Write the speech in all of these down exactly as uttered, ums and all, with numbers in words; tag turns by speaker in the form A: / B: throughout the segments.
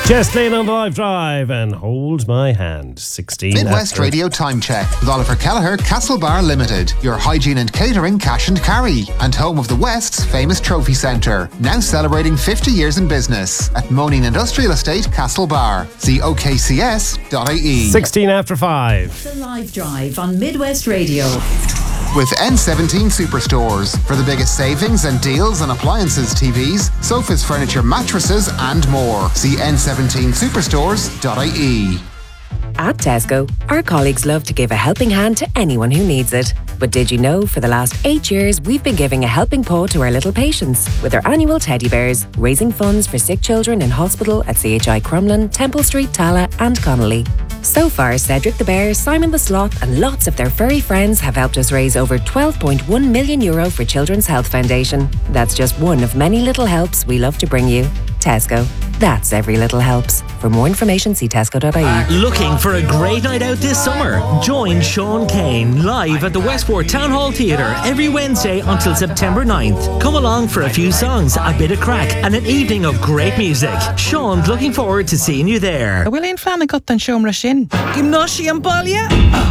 A: Jess Lane on the Live Drive and Hold My Hand. sixteen
B: Midwest
A: after.
B: Radio Time Check with Oliver Kelleher, Castlebar Limited, your hygiene and catering cash and carry, and home of the West's famous trophy centre. Now celebrating fifty years in business at Moaning Industrial Estate, Castlebar. See O K C S dot I E.
A: sixteen after five.
C: The Live Drive on Midwest Radio.
B: With N seventeen Superstores for the biggest savings and deals on appliances, T Vs, sofas, furniture, mattresses and more. See N seventeen superstores dot I E.
D: At Tesco, our colleagues love to give a helping hand to anyone who needs it. But did you know for the last eight years we've been giving a helping paw to our little patients with our annual teddy bears, raising funds for sick children in hospital at C H I Crumlin, Temple Street, Tala and Connolly. So far, Cedric the Bear, Simon the Sloth and lots of their furry friends have helped us raise over twelve point one million euro for Children's Health Foundation. That's just one of many little helps we love to bring you. Tesco. That's every little helps. For more information, see tesco dot I E.
E: Looking for a great night out this summer? Join Sean Kane live at the Westport Town Hall Theatre every Wednesday until September ninth. Come along for a few songs, a bit of crack and an evening of great music. Sean's looking forward to seeing you there.
F: Bhfuil éon fan agat an seomra sin. Gymnáisi an baile?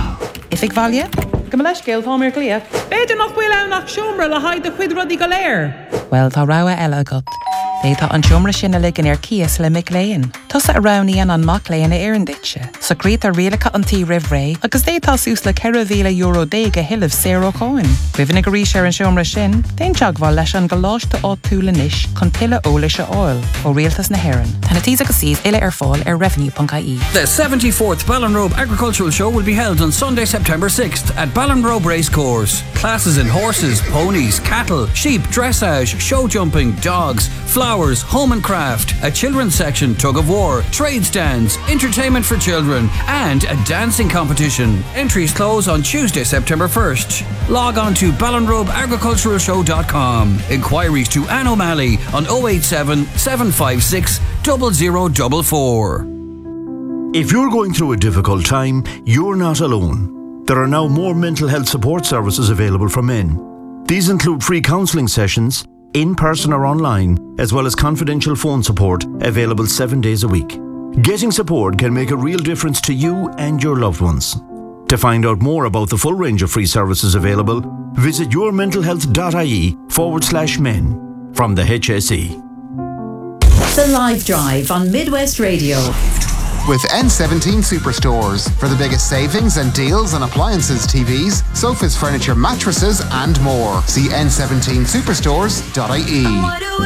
F: If ag bhaile? Go leis céil tá mé clia. Beidir nach bhfuil ann nach seomra le haid de chuid rudí go léir. Well, tá rogha eile agat. Détá an seomra sin a ligan ar cias le mic léin. Tusa a rowníon an mac léin a éireann ditse. So grét a rialacha an tí rih ré, agus détá sús le ceithre mhíle euro déige hiileh zéro cáin. Cuimhin go ríis ar an seomra sin, déon teagmháil leis an goláiste á túla níis chun tuile ólaise áil ó rialtas na hÉireann. Tána tíos agus síos ile ar fáil ar revenue dot I E.
G: The seventy-fourth Ballinrobe Agricultural Show will be held on Sunday, September sixth at Ballinrobe Racecourse. Classes in horses, ponies, cattle, sheep, dressage, show jumping, dogs, flowers, home and craft, a children's section, tug of war, trade stands, entertainment for children, and a dancing competition. Entries close on Tuesday, September first. Log on to ballinrobe agricultural show dot com. Inquiries to Anne O'Malley on oh eight seven, seven five six, zero zero four four.
H: If you're going through a difficult time, you're not alone. There are now more mental health support services available for men. These include free counselling sessions, in person or online, as well as confidential phone support available seven days a week. Getting support can make a real difference to you and your loved ones. To find out more about the full range of free services available, visit yourmentalhealth.ie forward slash men from the H S E.
C: The Live Drive on Midwest Radio.
B: With N seventeen Superstores for the biggest savings and deals on appliances, T Vs, sofas, furniture, mattresses and more. See N seventeen superstores dot I E.